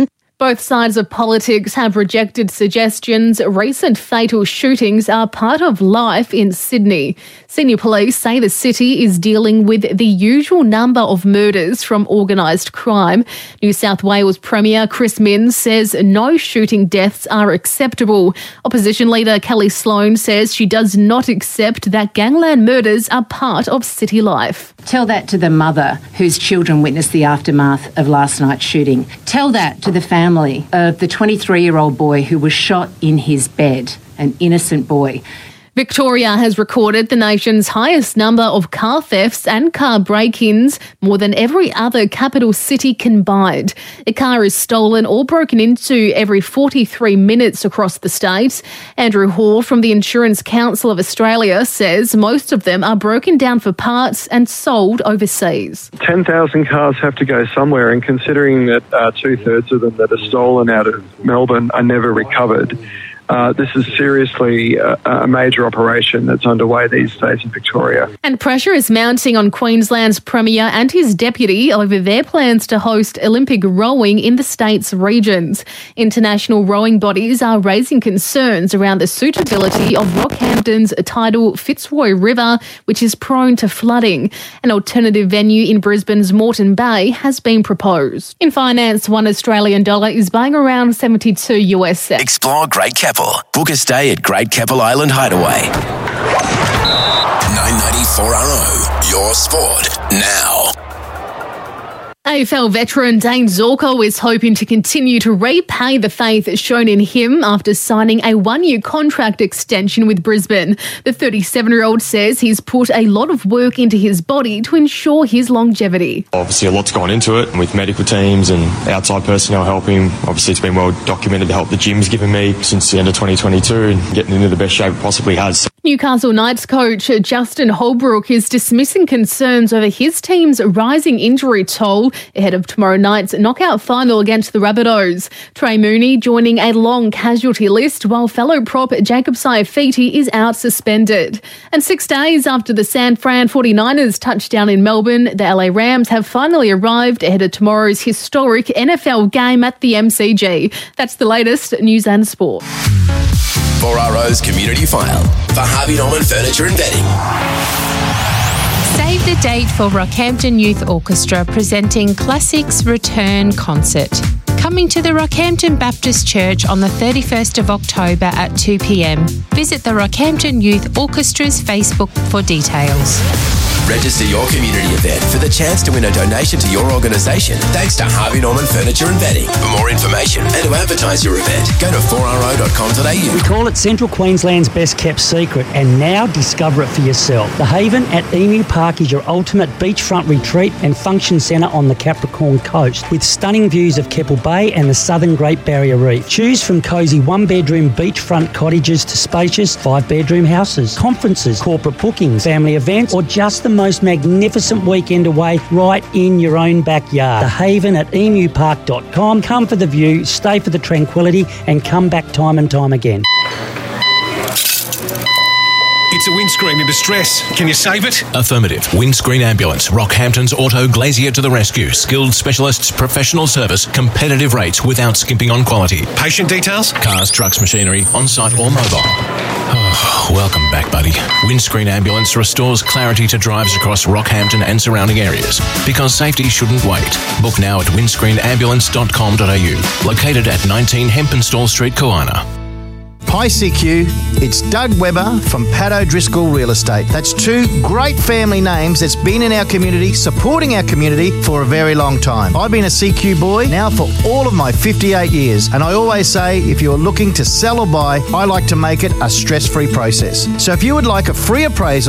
Both sides of politics have rejected suggestions recent fatal shootings are part of life in Sydney. Senior police say the city is dealing with the usual number of murders from organised crime. New South Wales Premier Chris Minns says no shooting deaths are acceptable. Opposition leader Kelly Sloan says she does not accept that gangland murders are part of city life. Tell that to the mother whose children witnessed the aftermath of last night's shooting. Tell that to the family of the twenty-three-year-old boy who was shot in his bed, an innocent boy. Victoria has recorded the nation's highest number of car thefts and car break-ins, more than every other capital city combined. A car is stolen or broken into every forty-three minutes across the state. Andrew Hall from the Insurance Council of Australia says most of them are broken down for parts and sold overseas. ten thousand cars have to go somewhere, and considering that uh, two-thirds of them that are stolen out of Melbourne are never recovered, Uh, this is seriously a, a major operation that's underway these days in Victoria. And pressure is mounting on Queensland's Premier and his deputy over their plans to host Olympic rowing in the state's regions. International rowing bodies are raising concerns around the suitability of Rockhampton's tidal Fitzroy River, which is prone to flooding. An alternative venue in Brisbane's Moreton Bay has been proposed. In finance, one Australian dollar is buying around seventy-two U S cents. Explore Great Keppel. Book a stay at Great Keppel Island Hideaway. nine ninety-four R O, your sport now. A F L veteran Dane Zorko is hoping to continue to repay the faith shown in him after signing a one-year contract extension with Brisbane. The thirty-seven-year-old says he's put a lot of work into his body to ensure his longevity. Obviously, a lot's gone into it with medical teams and outside personnel helping. Obviously, it's been well documented the help the gym's given me since the end of twenty twenty-two and getting into the best shape it possibly has. Newcastle Knights coach Justin Holbrook is dismissing concerns over his team's rising injury toll ahead of tomorrow night's knockout final against the Rabbitohs. Trey Mooney joining a long casualty list while fellow prop Jacob Saifiti is out suspended. And six days after the San Fran forty-niners touchdown in Melbourne, the L A Rams have finally arrived ahead of tomorrow's historic N F L game at the M C G. That's the latest news and sport. four R O's Community File for Harvey Norman Furniture and Bedding. Save the date for Rockhampton Youth Orchestra presenting Classics Return Concert. Coming to the Rockhampton Baptist Church on the thirty-first of October at two p.m. Visit the Rockhampton Youth Orchestra's Facebook for details. Register your community event for the chance to win a donation to your organisation thanks to Harvey Norman Furniture and Bedding. For more information and to advertise your event, go to four r o dot com dot a u. We call it Central Queensland's best kept secret, and now discover it for yourself. The Haven at Emu Park is your ultimate beachfront retreat and function centre on the Capricorn coast, with stunning views of Keppel Bay and the southern Great Barrier Reef. Choose from cosy one-bedroom beachfront cottages to spacious five-bedroom houses, conferences, corporate bookings, family events, or just the most magnificent weekend away right in your own backyard. The Haven at emu park dot com. Come for the view, stay for the tranquility, and come back time and time again. It's a windscreen in distress. Can you save it? Affirmative. Windscreen Ambulance. Rockhampton's Auto Glazier to the rescue. Skilled specialists, professional service, competitive rates without skimping on quality. Patient details? Cars, trucks, machinery, on-site or mobile. Oh, welcome back, buddy. Windscreen Ambulance restores clarity to drives across Rockhampton and surrounding areas. Because safety shouldn't wait. Book now at windscreen ambulance dot com dot a u. Located at nineteen Hempenstall Street, Koana. Hi C Q, it's Doug Webber from Pat O'Driscoll Real Estate. That's two great family names that's been in our community, supporting our community for a very long time. I've been a C Q boy now for all of my fifty-eight years, and I always say if you're looking to sell or buy, I like to make it a stress-free process. So if you would like a free appraisal